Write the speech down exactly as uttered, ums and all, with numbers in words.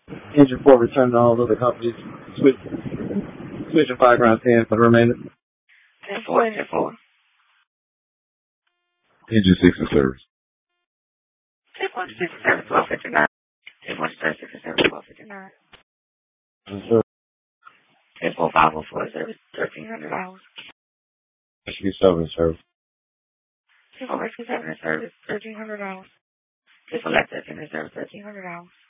Engine four returning to all other companies. Switch, switching five ground ten for the remainder. ten four, engine four. Engine six in service. ten one six seven twelve fifty nine. ten one six seven twelve fifty nine. ten four five oh four service thirteen hundred dollars. Rescue seven service. ten four rescue seven in service thirteen hundred dollars. ten four left thirteen in service thirteen hundred dollars.